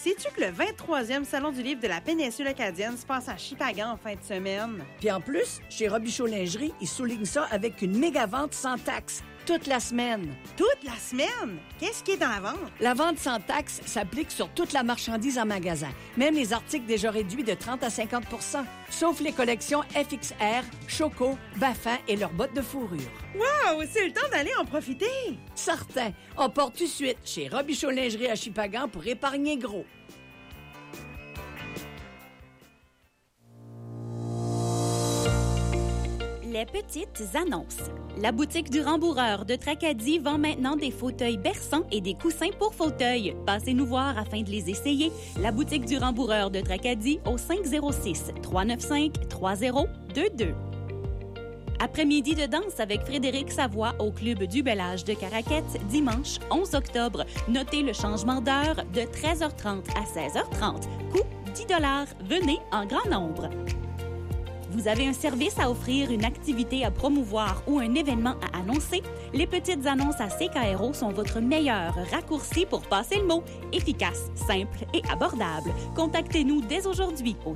Sais-tu que le 23e Salon du livre de la péninsule acadienne se passe à Shippagan en fin de semaine? Puis en plus, chez Robichaud Lingerie, ils soulignent ça avec une méga vente sans taxe. Toute la semaine. Toute la semaine? Qu'est-ce qui est dans la vente? La vente sans taxe s'applique sur toute la marchandise en magasin, même les articles déjà réduits de 30 à 50 %, sauf les collections FXR, Choco, Baffin et leurs bottes de fourrure. Wow! C'est le temps d'aller en profiter! Certain. On porte tout de suite chez Robichaud Lingerie à Shippagan pour épargner gros. Les petites annonces. La boutique du Rembourreur de Tracadie vend maintenant des fauteuils berçants et des coussins pour fauteuil. Passez nous voir afin de les essayer. La boutique du Rembourreur de Tracadie au 506-395-3022. Après-midi de danse avec Frédéric Savoie au Club du Bel Âge de Caraquette, dimanche 11 octobre. Notez le changement d'heure de 13h30 à 16h30. Coût 10 $. Venez en grand nombre. Vous avez un service à offrir, une activité à promouvoir ou un événement à annoncer? Les petites annonces à CKRO sont votre meilleur raccourci pour passer le mot. Efficace, simple et abordable. Contactez-nous dès aujourd'hui au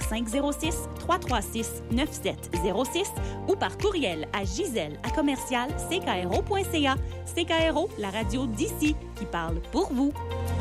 506-336-9706 ou par courriel à giselle@commercial-ckro.ca. CKRO, la radio d'ici qui parle pour vous.